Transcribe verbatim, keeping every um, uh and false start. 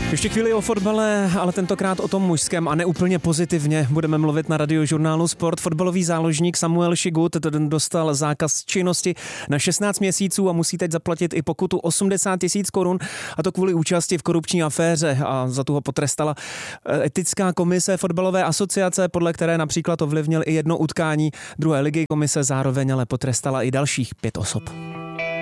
Ještě chvíli o fotbale, ale tentokrát o tom mužském a neúplně pozitivně. Budeme mluvit na Radiožurnálu Sport. Fotbalový záložník Samuel Šigut dostal zákaz činnosti na šestnáct měsíců a musí teď zaplatit i pokutu osmdesát tisíc korun, a to kvůli účasti v korupční aféře, a za tu ho potrestala etická komise fotbalové asociace, podle které například ovlivnil i jedno utkání druhé ligy. Komise zároveň ale potrestala i dalších pět osob.